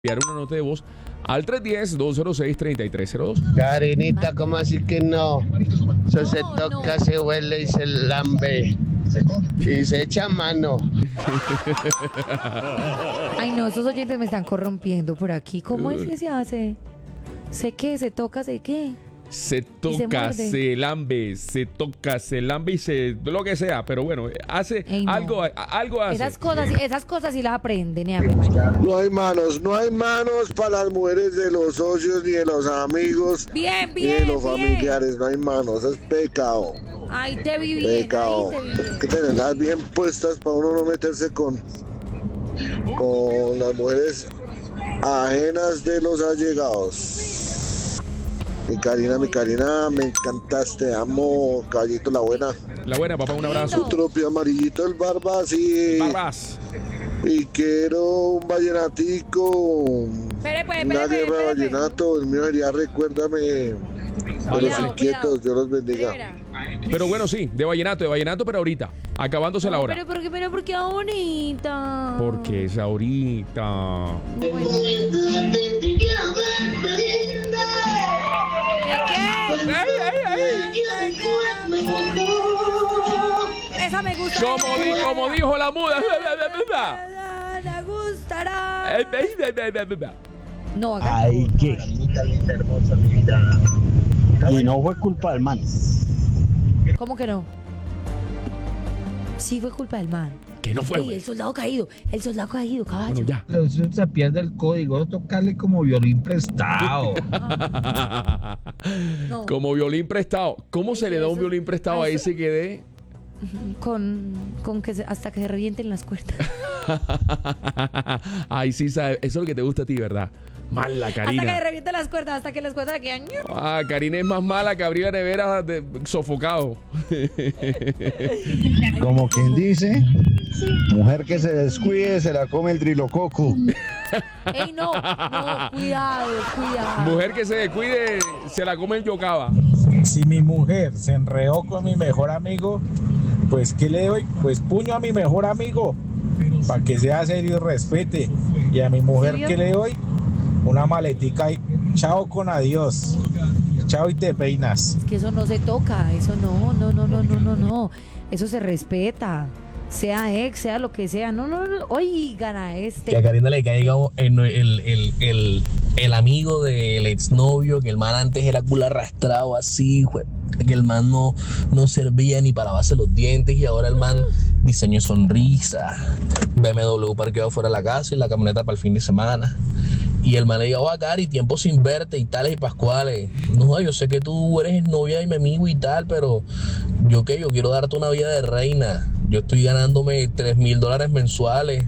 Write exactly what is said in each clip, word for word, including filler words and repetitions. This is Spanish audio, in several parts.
enviar una nota de voz al tres uno cero, dos cero seis, tres tres cero dos. Karinita, ¿cómo así que no? Eso se No, toca, no. se huele y se lambe. Y se echa mano. Ay, no, esos oyentes me están corrompiendo por aquí. ¿Cómo es que se hace? ¿Se qué? ¿Se toca? ¿Se qué? Se se toca, se, muerde. lambe, se toca, se lambe y se... lo que sea, pero bueno, hace Ey, no. algo, a- algo hace. Esas cosas, esas cosas sí las aprenden, ¿eh? Ave María. No hay manos, no hay manos para las mujeres de los socios, ni de los amigos, Bien, ni de bien, los bien. familiares. No hay manos, es pecado. Ay, te vi bien, ahí Pecado. te vi Hay bien. que tenerlas bien puestas para uno no meterse con, con las mujeres ajenas de los allegados. Mi Karina, mi Karina, me encantaste, amo, caballito la buena. La buena, papá, un abrazo. Lindo. Tropi amarillito, el barba, sí. Barbas. Y quiero un vallenatico. Espere, pues, Una espere, guerra de espere, espere. vallenato, el mío sería recuérdame de los Cuidado, inquietos, cuidado. Dios los bendiga. Espera. Pero bueno, sí, de vallenato, de vallenato, pero ahorita, acabándose la No, hora. Pero, ¿por qué, pero, ¿por qué ahorita? Porque es ahorita. Bueno. Esa me gusta. Como, di- como dijo la muda. Me gustará. No, haga. Ay, qué. Y no fue culpa del man. ¿Cómo que no? Sí fue culpa del man. Que no fue, Ey, güey. el soldado caído, el soldado caído, caballo. Bueno, ya. Eso se pierde el código, tocarle como violín prestado. No, Como violín prestado. ¿Cómo se le da un Eso- violín prestado a eso- ese que dé? con, con que se- hasta que se revienten las cuerdas. Ay, sí, sabe. Eso es lo que te gusta a ti, ¿verdad? Mala, Hasta que se Karina. revienten las cuerdas, hasta que las cuerdas le quedan. Ah, Karina es más mala que abrir la nevera de, sofocado. Como quien dice, mujer que se descuide se la come el trilococo. Ey, no, no, cuidado, cuidado. Mujer que se descuide, se la come el yocaba. Si mi mujer se enredó con mi mejor amigo, pues ¿qué le doy? Pues puño a mi mejor amigo, para que sea serio y respete. Y a mi mujer, ¿Sí vio? ¿qué le doy? Una maletica y chao con adiós. Chao y te peinas. Es que eso no se toca, eso no, no, no, no, no, no, no. Eso se respeta. Sea ex, sea lo que sea. No, no, no. Oigan a Que a este. Karina le caiga el, el, el, el, el amigo del exnovio, que el man antes era culo arrastrado así, jue- que el man no, no servía ni para lavarse los dientes y ahora el man diseño sonrisa, B M W parqueado fuera de la casa y la camioneta para el fin de semana. Y el man le dijo, oh, Cari, tiempo sin verte y tales y pascuales. No, yo sé que tú eres novia de mi amigo y tal, pero yo qué, yo quiero darte una vida de reina. Yo estoy ganándome tres mil dólares mensuales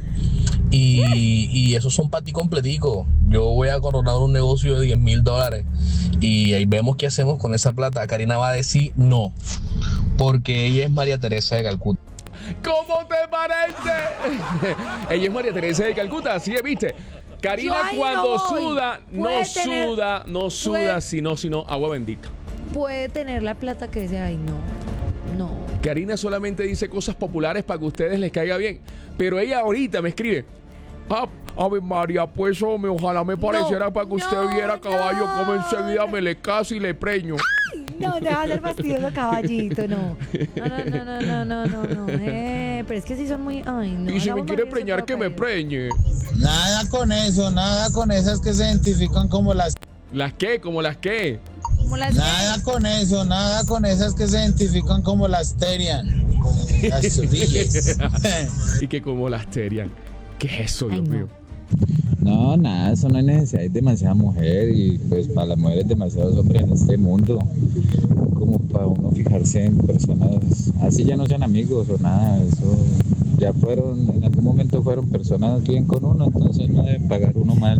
y, y esos son para ti completico. Yo voy a coronar un negocio de diez mil dólares y ahí vemos qué hacemos con esa plata. Karina va a decir no, porque ella es María Teresa de Calcuta. ¿Cómo te parece? Ella es María Teresa de Calcuta, ¿sí viste? Karina Yo ahí cuando no voy. suda, no Puede tener- suda, no suda, puede- sino, sino agua bendita. Puede tener la plata que sea. Ay, no. No. Karina solamente dice cosas populares para que a ustedes les caiga bien. Pero ella ahorita me escribe. Ah, Ave María, pues hombre, ojalá me pareciera para que usted no, viera caballo, no, como enseguida no. me le caso y le preño. No, deja de ser fastidioso, caballito, no. No, no, no, no, no, no, no. Eh, pero es que sí son muy. Ay, no. y si me hagamos quiere más bien preñar, eso que me para preñe. Nada con eso, nada con esas que se identifican como las... ¿Las qué? ¿Como las qué? Como las Nada con eso, nada con esas que se identifican como las Terian. Las suriles. Y que como las terian. ¿Qué es eso, Ay, Dios no. mío? No, nada, eso no hay necesidad, hay demasiada mujer y pues para las mujeres demasiados hombres en este mundo, como para uno fijarse en personas, así ya no sean amigos o nada, eso ya fueron, en algún momento fueron personas bien con uno, entonces no deben pagar uno mal.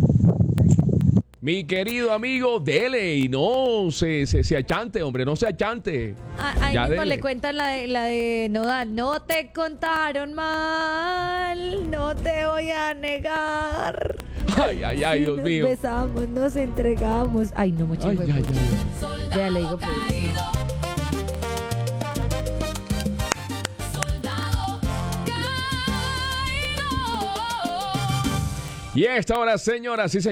Mi querido amigo, dele y no se, se, se achante, hombre, no se achante. Ah, ahí Ya mismo dele. le cuentan la de, la de Nodal. No te contaron mal, no te voy a negar. Ay, ay, ay, Sí, Dios nos mío. besamos, nos entregamos. Ay, no, mucho. Ay, ay, ay. Ya le digo, pues. Y a esta hora, señoras y señores.